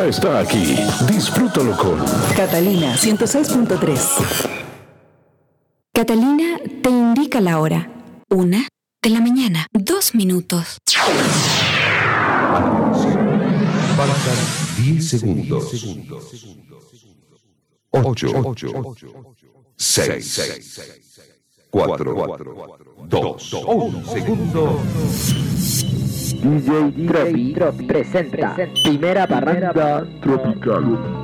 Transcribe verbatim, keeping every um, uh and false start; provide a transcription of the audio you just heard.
ya está aquí. Disfrútalo con Catalina ciento seis punto tres. Catalina te indica la hora. Una de la mañana. Dos minutos. Faltan diez segundos. Ocho, seis, cuatro, dos, un segundo. D J Tropi presenta Primera Parranda Tropical.